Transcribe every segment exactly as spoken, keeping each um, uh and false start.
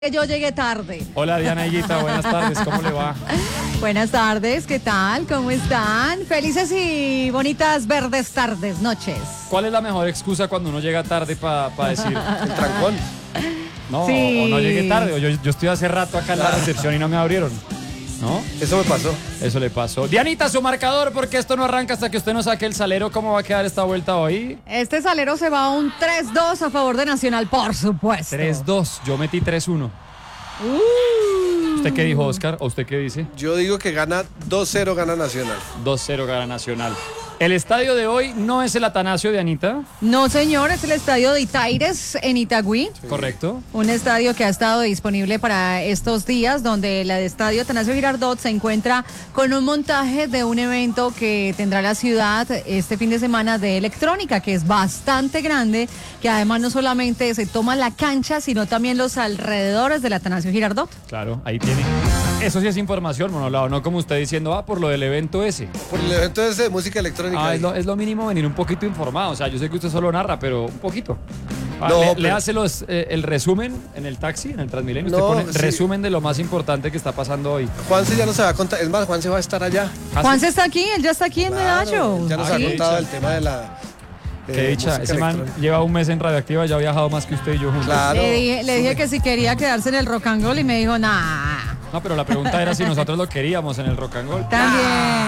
Yo llegué tarde. Hola Diana Higuita, buenas tardes, ¿cómo le va? Buenas tardes, ¿qué tal? ¿Cómo están? Felices y bonitas verdes tardes, noches. ¿Cuál es la mejor excusa cuando uno llega tarde para pa decir el trancón? No, Sí. o no llegué tarde, o yo, yo estoy hace rato acá en la recepción y no me abrieron. ¿No? Eso me pasó. Eso le pasó. Dianita, su marcador, porque esto no arranca hasta que usted no saque el salero. ¿Cómo va a quedar esta vuelta hoy? Este salero se va a un tres dos a favor de Nacional, por supuesto. tres dos, yo metí tres uno. Uh. ¿Usted qué dijo, Oscar? ¿O usted qué dice? Yo digo que gana dos cero, gana Nacional. dos cero gana Nacional. El estadio de hoy no es el Atanasio, Dianita. No, señor, es el estadio de Itaires en Itagüí. Sí. Correcto. Un estadio que ha estado disponible para estos días, donde el estadio Atanasio Girardot se encuentra con un montaje de un evento que tendrá la ciudad este fin de semana de electrónica, que es bastante grande, que además no solamente se toma la cancha, sino también los alrededores del Atanasio Girardot. Claro, ahí tiene. Eso sí es información, monolado, no como usted diciendo, ah, por lo del evento ese. Por el evento ese de música electrónica. Ah, es lo, es lo mínimo venir un poquito informado. O sea, yo sé que usted solo narra, pero un poquito. Ah, No, le, pero- le hace los, eh, el resumen en el taxi, en el Transmilenio. No, Usted pone sí. resumen de lo más importante que está pasando hoy. Juanse ya no se va a contar. Es más, Juanse va a estar allá. Ah, Juanse sí. está aquí, él ya está aquí en Medallo. Ya nos Ah, ha qué contado dicha. el tema de la. eh, Qué dicha. música Ese man electrónica. lleva un mes en Radioactiva, ya ha viajado más que usted y yo juntos. Claro. Le dije, le dije que si quería quedarse en el rock and roll y me dijo, nah, No, pero la pregunta era si nosotros lo queríamos en el Rock and Roll. también.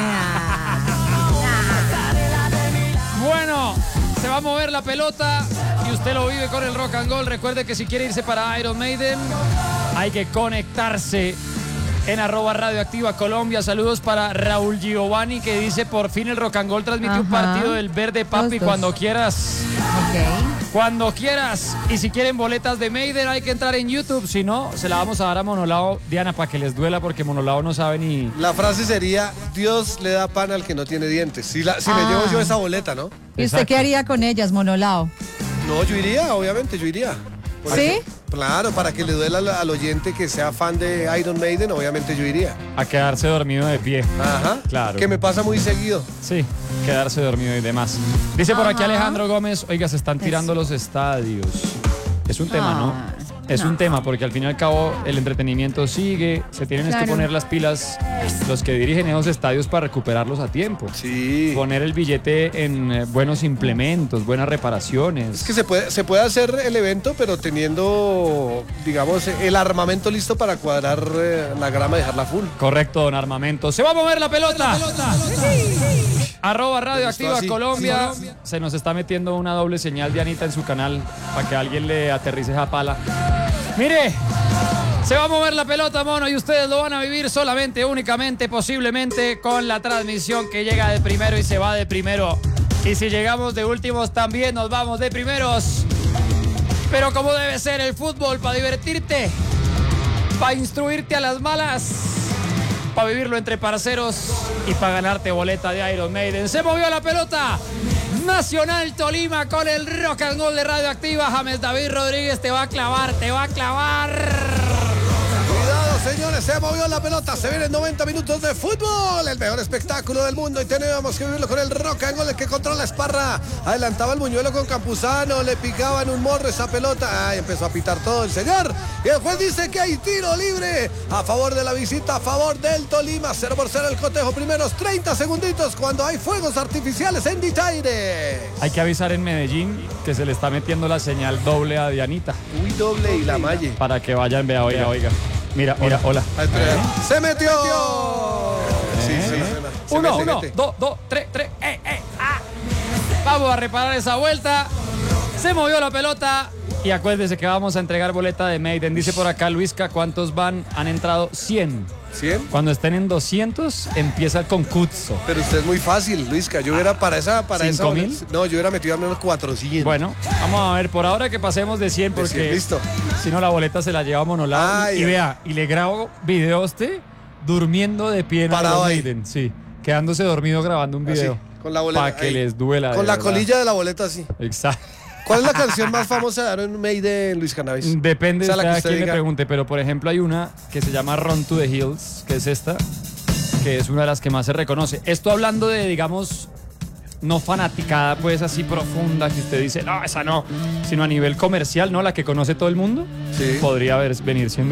Bueno, se va a mover la pelota y usted lo vive con el Rock and Roll. Recuerde que si quiere irse para Iron Maiden, hay que conectarse en arroba Radioactiva Colombia. Saludos para Raúl Giovanni, que dice, por fin el Rock and Roll transmite un Ajá. partido del Verde, papi, Los dos. cuando quieras. Ok. Cuando quieras. Y si quieren boletas de Maiden, hay que entrar en YouTube. Si no, se la vamos a dar a Monolao, Diana, para que les duela, porque Monolao no sabe ni... La frase sería: Dios le da pan al que no tiene dientes. Si, la, si me Ah. llevo yo esa boleta, ¿no? ¿Y usted Exacto. qué haría con ellas, Monolao? No, yo iría, obviamente, yo iría. Por ¿Sí? eso- Claro, para que le duela al, al oyente que sea fan de Iron Maiden, obviamente yo iría. A quedarse dormido de pie. Ajá. Claro. Que me pasa muy seguido. Sí, quedarse dormido y demás. Dice por aquí Ajá. Alejandro Gómez, oiga, se están tirando los estadios. Es un tema, ¿no? Ah, Es no. un tema, porque al fin y al cabo el entretenimiento sigue, se tienen es que Claro. poner las pilas los que dirigen esos estadios para recuperarlos a tiempo. Sí. Poner el billete en eh, buenos implementos, buenas reparaciones. Es que se puede, se puede hacer el evento, pero teniendo, digamos, el armamento listo para cuadrar eh, la grama y dejarla full. Correcto, don Armamento. ¡Se va a mover la pelota! Arroba Radioactiva así. Colombia. Se nos está metiendo una doble señal de Anita en su canal para que alguien le aterrice esa pala. Mire, se va a mover la pelota, mono, y ustedes lo van a vivir solamente, únicamente, posiblemente con la transmisión que llega de primero y se va de primero. Y si llegamos de últimos, también nos vamos de primeros. Pero como debe ser el fútbol, para divertirte, para instruirte a las malas, para vivirlo entre parceros y para ganarte boleta de Iron Maiden. Se movió la pelota. Nacional Tolima con el Rock and Roll de Radioactiva. James David Rodríguez te va a clavar, te va a clavar. Cuidado, señores, se movió la pelota. Se vienen noventa minutos de fútbol, el mejor espectáculo del mundo. Y tenemos que vivirlo con el Rock and Roll, el que controla Esparra. Adelantaba el Buñuelo con Campuzano, le picaba en un morro esa pelota. Ay, empezó a pitar todo el señor. Y el juez dice que hay tiro libre a favor de la visita, a favor del Tolima. cero por cero el cotejo. Primeros treinta segunditos cuando hay fuegos artificiales en Ditaire. Hay que avisar en Medellín que se le está metiendo la señal doble a Dianita Uy, doble y la malle. para que vayan, vea, oiga, oiga. Mira, mira, hola. Ay, espera. ¡Se metió! Sí, ¿Eh? suena, suena. Se Uno, mete, uno, mete. dos, dos, tres, tres, eh, eh, ah. Vamos a reparar esa vuelta. Se movió la pelota. Y acuérdese que vamos a entregar boleta de Maiden. Dice por acá Luisca, ¿cuántos van? Han entrado cien. ¿cien? Cuando estén en doscientos, empieza el concurso. Pero usted es muy fácil, Luisca. Yo era para esa, para esa. ¿Cinco mil? No, yo hubiera metido al menos cuatrocientos. Bueno, vamos a ver, por ahora que pasemos de cien, De porque cien, listo. si no la boleta se la lleva Monolado. Ay, y ay. vea, y le grabo video a usted durmiendo de pie en Parado Iron ahí. Maiden, sí, quedándose dormido grabando un Así, video. con la boleta. Para que ahí. les duela. de Con la verdad. colilla de la boleta, así. Exacto. ¿Cuál es la canción más famosa de Iron Maiden, Luis Cannabis? Depende O sea, de la que a usted quién le diga. pregunte, pero por ejemplo hay una que se llama Run to the Hills, que es esta, que es una de las que más se reconoce. Esto hablando de, digamos, no fanaticada pues así profunda que usted dice, no, esa no, sino a nivel comercial, ¿no? La que conoce todo el mundo, Sí. podría haber, venir siendo